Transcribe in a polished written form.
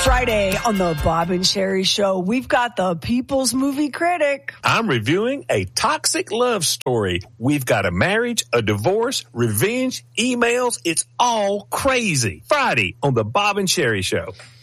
Friday on the Bob and Sherry Show, we've got the People's Movie Critic. I'm reviewing a toxic love story. We've got a marriage, a divorce, revenge, emails. It's all crazy. Friday on the Bob and Sherry Show.